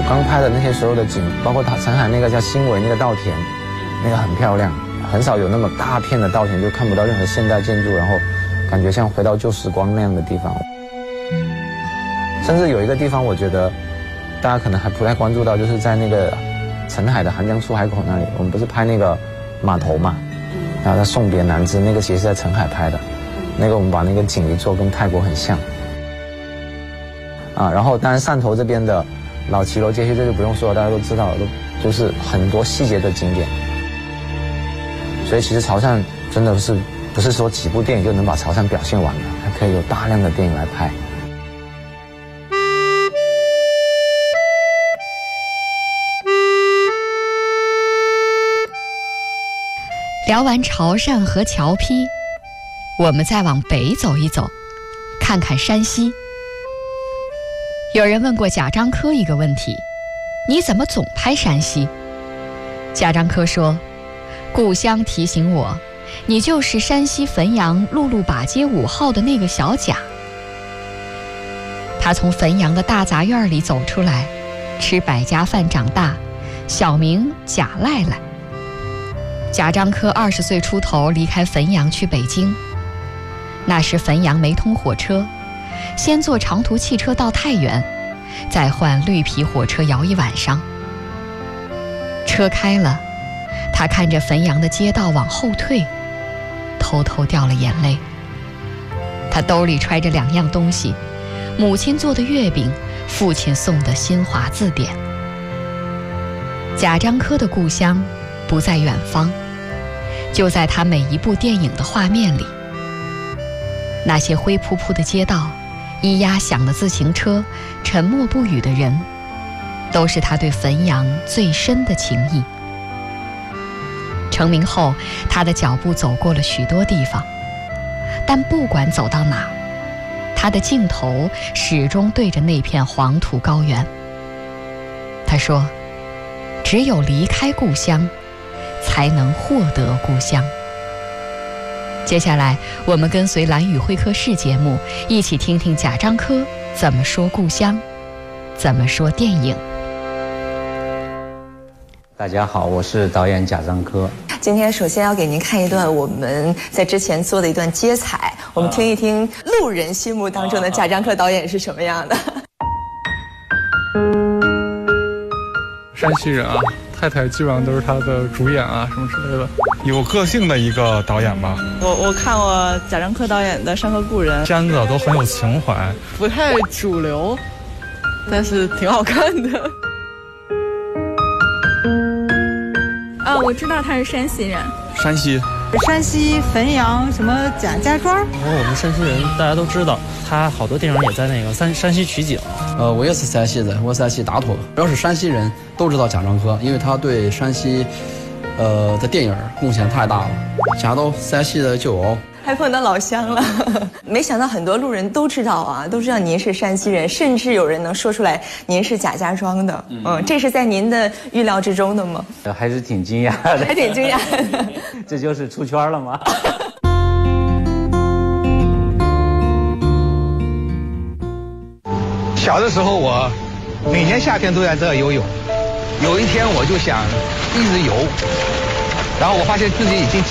刚拍的那些所有的景，包括澄海那个叫新围那个稻田，那个很漂亮，很少有那么大片的稻田，就看不到任何现代建筑，然后感觉像回到旧时光那样的地方。甚至有一个地方，我觉得大家可能还不太关注到，就是在那个澄海的韩江出海口那里，我们不是拍那个码头嘛，然后在送别南枝，那个其实是在澄海拍的，那个我们把那个景一做跟泰国很像。然后当然汕头这边的老骑楼街区这就不用说了，大家都知道了，都就是很多细节的景点。所以其实潮汕真的不是说几部电影就能把潮汕表现完的，还可以有大量的电影来拍。 聊完潮汕和侨批，我们再往北走一走，看看山西。有人问过贾樟柯一个问题：你怎么总拍山西？贾樟柯说，故乡提醒我，你就是山西汾阳陆路把街5号的那个小贾。他从汾阳的大杂院里走出来，吃百家饭长大，小名贾赖赖。贾樟柯20岁出头离开汾阳去北京，那时汾阳没通火车，先坐长途汽车到太原，再换绿皮火车摇一晚上。车开了，他看着汾阳的街道往后退，偷偷掉了眼泪。他兜里揣着2样东西，母亲做的月饼，父亲送的新华字典。贾樟柯的故乡不在远方，就在他每一部电影的画面里。那些灰扑扑的街道，咿呀响的自行车，沉默不语的人，都是他对汾阳最深的情谊。成名后，他的脚步走过了许多地方，但不管走到哪，他的镜头始终对着那片黄土高原。他说，只有离开故乡，才能获得故乡。接下来我们跟随蓝宇会客室节目，一起听听贾樟柯怎么说故乡，怎么说电影。 大家好，我是导演贾樟柯。 今天首先要给您看一段我们在之前做的一段接彩，我们听一听路人心目当中的贾樟柯导演是什么样的。 山西人啊，太太基本上都是他的主演啊什么之类的， 有个性的一个导演吧。 我看过贾樟柯导演的《山河故人》， 片子都很有情怀， 不太主流，但是挺好看的。 我知道他是山西人。 山西汾阳什么贾家庄。 我们山西人大家都知道，他好多电影也在那个山西取景。 我也是山西人，我山西大同。只要是山西人都知道贾樟柯，因为他对山西的电影贡献太大了。家都山西的旧偶， 还碰到老乡了。没想到很多路人都知道啊，都知道您是山西人，甚至有人能说出来您是贾家庄的。这是在您的预料之中的吗？ 还是挺惊讶的， 还挺惊讶的。 这就是出圈了吗？ 小的时候我每年夏天都在这儿游泳，有一天我就想一直游，然后我发现自己已经